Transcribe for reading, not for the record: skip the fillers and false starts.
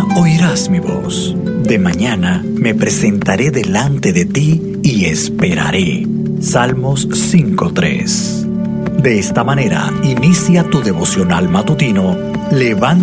mañana oirás mi voz. De mañana me presentaré delante de ti y esperaré. Salmos 5:3. De esta manera inicia tu devocional matutino. Levanta